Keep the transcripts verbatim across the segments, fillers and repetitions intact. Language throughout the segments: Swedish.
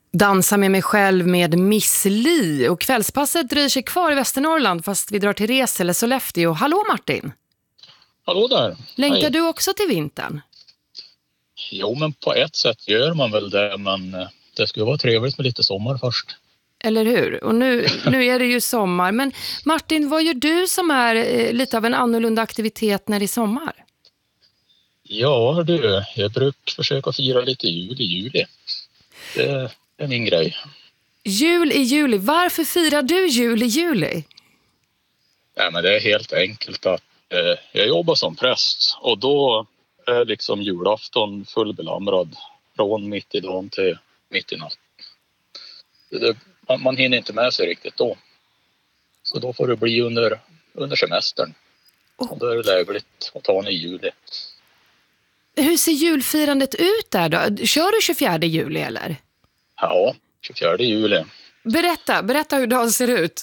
Dansa med mig själv med Miss Li. Och kvällspasset dröjer sig kvar i Västernorrland fast vi drar till Res eller Sollefteå. Hallå Martin! Hallå där! Längtar Hej. du också till vintern? Jo, men på ett sätt gör man väl det, men det skulle vara trevligt med lite sommar först. Eller hur? Och nu, nu är det ju sommar. Men Martin, vad gör du som är eh, lite av en annorlunda aktivitet när det är sommar? Ja du, jag brukar försöka fira lite jul i juli. Det är min grej. Jul i juli. Varför firar du jul i juli? Nej, men det är helt enkelt att eh, jag jobbar som präst och då är liksom julafton fullbelamrad från mitt i dagen till mitt i natt. Det, man, man hinner inte med sig riktigt då. Så då får det bli under, under semestern. Och då är det lägligt att ta en i juli. Hur ser julfirandet ut där då? Kör du tjugofjärde juli eller? Ja, tjugofjärde juli. Berätta, berätta hur dagen ser ut.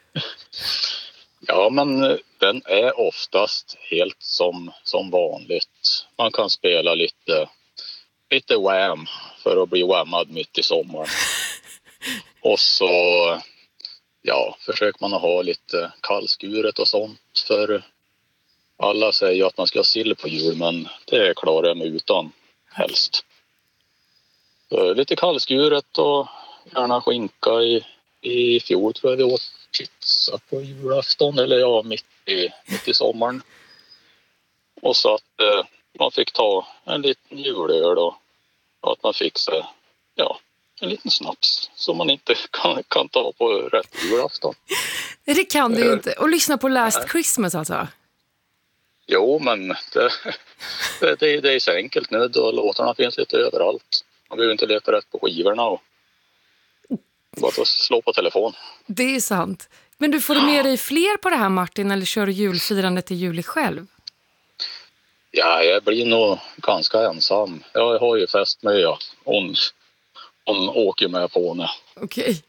Ja, men den är oftast helt som, som vanligt. Man kan spela lite, lite wham för att bli whammad mitt i sommaren. Och så ja, försöker man att ha lite kallskuret och sånt. För alla säger att man ska ha sill på jul, men det klarar jag mig utan helst. Så lite kallskuret och gärna skinka. I, i fjol tror jag vi åt pizza på julafton, eller ja, mitt i, mitt i sommaren. Och så att eh, man fick ta en liten julöl och, och att man fick sig, ja, en liten snaps som man inte kan, kan ta på rätt julafton. Det kan du ju inte. Och lyssna på Last Nej. Christmas alltså. Jo, men det, det, det, det är så enkelt nu då låtarna finns lite överallt. Man behöver inte leta rätt på skivorna och bara slå på telefon. Det är sant. Men du får du med dig fler på det här Martin, eller kör du julfirandet i juli själv? Ja, jag blir nog ganska ensam. Jag har ju fest med ja. Hon, hon åker med på henne. Okej.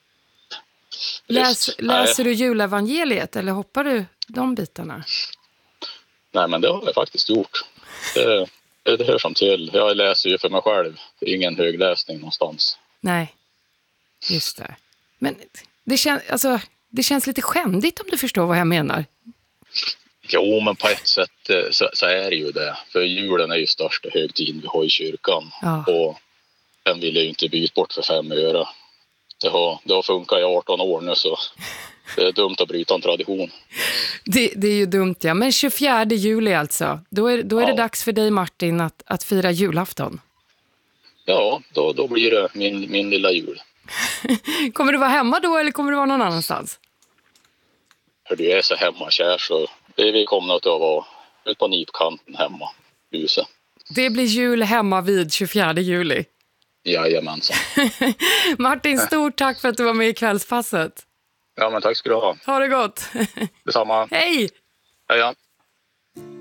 Läs, läser du julevangeliet eller hoppar du de bitarna? Nej, men det har jag faktiskt gjort. Det, det, det hör som till. Jag läser ju för mig själv. Ingen högläsning någonstans. Nej, just det. Men det, kän, alltså, det känns lite skändigt om du förstår vad jag menar. Jo, men på ett sätt så, så är det ju det. För julen är ju största högtiden vi har i kyrkan. Ja. Och den vill jag ju inte byta bort för fem öre. Det har, det har funkat i arton år nu, så det är dumt att bryta en tradition. Det, det är ju dumt, ja. Men tjugofjärde juli alltså. Då är, då är ja. det dags för dig Martin att, att fira julafton. Ja, då, då blir det min, min lilla jul. Kommer du vara hemma då eller kommer du vara någon annanstans? För du är så hemmakär så vi kommer att vara ut på nipkanten hemma i huset. Det blir jul hemma vid tjugofjärde juli. Jajamensan. Martin, stort tack för att du var med i kvällspasset. Ja, men tack ska du ha. Ha det gott. Detsamma. Hej! Hej ja.